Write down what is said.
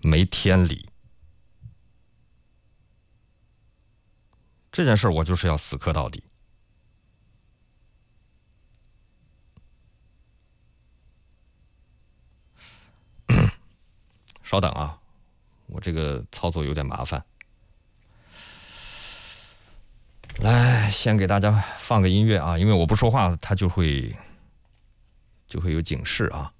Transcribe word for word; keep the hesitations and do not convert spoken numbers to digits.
没天理。这件事我就是要死磕到底。稍等啊，我这个操作有点麻烦。来，先给大家放个音乐啊，因为我不说话，它就会就会有警示啊。